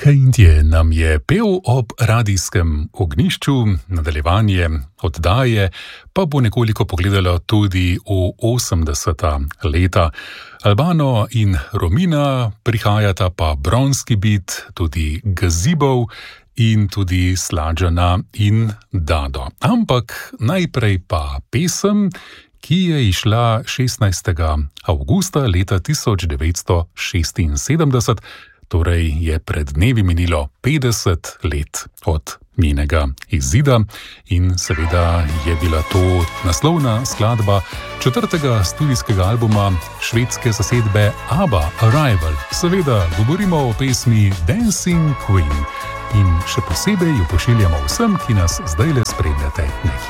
Hindje nam je pel ob radijskem ognjišču, nadaljevanje oddaje pa bo nekoliko pogledalo tudi v 80. leta. Albano in Romina prihajata pa Bronski beat, tudi Gazibov in tudi Slađana in Dado. Ampak najprej pa pesem, ki je izšla 16. avgusta leta 1976, torej je pred dnevi minilo 50 let od njenega izida in seveda je bila to naslovna skladba četrtega studijskega albuma švedske zasedbe ABBA, Arrival. Seveda govorimo o pesmi Dancing Queen in še posebej jo pošiljamo vsem, ki nas zdajle spremljate na